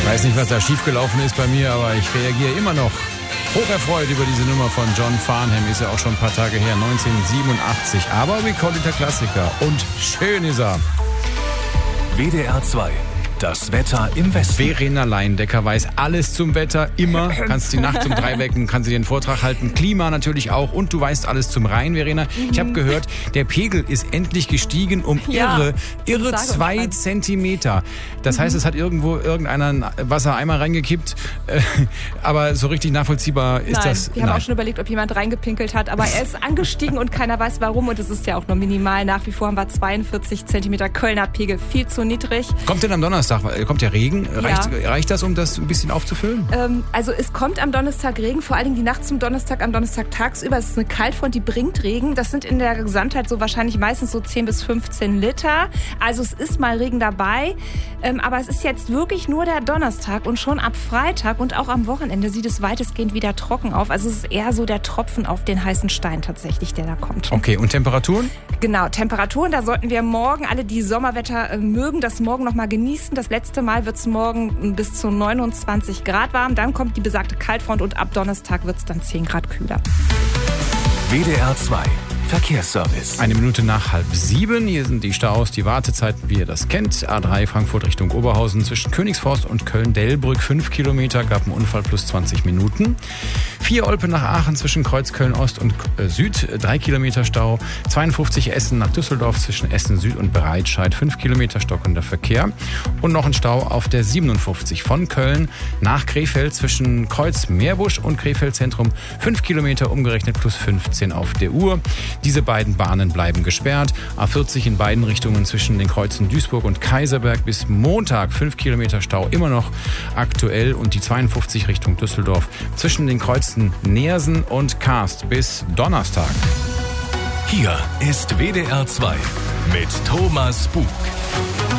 Ich weiß nicht, was da schiefgelaufen ist bei mir, aber ich reagiere immer noch hocherfreut über diese Nummer von John Farnham. Ist ja auch schon ein paar Tage her, 1987. Aber we call it a Klassiker. Und schön ist er. WDR 2. Das Wetter im Westen. Verena Leindecker weiß alles zum Wetter, immer. Kannst die Nacht um 3 wecken, kannst du dir einen Vortrag halten. Klima natürlich auch. Und du weißt alles zum Rhein, Verena. Ich habe gehört, der Pegel ist endlich gestiegen um irre 2 Zentimeter. Das heißt, es hat irgendwo irgendeiner einen Wassereimer reingekippt. Aber so richtig nachvollziehbar ist das. Wir haben auch schon überlegt, ob jemand reingepinkelt hat. Aber er ist angestiegen und keiner weiß warum. Und es ist ja auch nur minimal. Nach wie vor haben wir 42 Zentimeter Kölner Pegel. Viel zu niedrig. Kommt denn am Donnerstag? Kommt der Regen? Reicht das, um das ein bisschen aufzufüllen? Also es kommt am Donnerstag Regen, vor allen Dingen die Nacht zum Donnerstag, am Donnerstag tagsüber. Es ist eine Kaltfront, die bringt Regen. Das sind in der Gesamtheit so wahrscheinlich meistens so 10 bis 15 Liter. Also es ist mal Regen dabei. Aber es ist jetzt wirklich nur der Donnerstag und schon ab Freitag und auch am Wochenende sieht es weitestgehend wieder trocken auf. Also es ist eher so der Tropfen auf den heißen Stein tatsächlich, der da kommt. Okay, und Temperaturen? Genau, Temperaturen, da sollten wir morgen alle, die Sommerwetter mögen, das morgen noch mal genießen. Das letzte Mal wird es morgen bis zu 29 Grad warm. Dann kommt die besagte Kaltfront und ab Donnerstag wird es dann 10 Grad kühler. WDR 2. Verkehrsservice. 1 Minute nach 6:30. Hier sind die Staus, die Wartezeiten, wie ihr das kennt. A3 Frankfurt Richtung Oberhausen zwischen Königsforst und Köln-Delbrück 5 Kilometer, gab einen Unfall plus 20 Minuten. 4 Olpe nach Aachen zwischen Kreuz Köln-Ost und Süd 3 Kilometer Stau. 52 Essen nach Düsseldorf zwischen Essen Süd und Breitscheid 5 Kilometer stockender Verkehr. Und noch ein Stau auf der 57 von Köln nach Krefeld zwischen Kreuz Meerbusch und Krefeld Zentrum 5 Kilometer umgerechnet plus 15 auf der Uhr. Diese beiden Bahnen bleiben gesperrt. A40 in beiden Richtungen zwischen den Kreuzen Duisburg und Kaiserberg bis Montag 5 Kilometer Stau immer noch aktuell. Und die 52 Richtung Düsseldorf zwischen den Kreuzen Neersen und Karst bis Donnerstag. Hier ist WDR 2 mit Thomas Bug.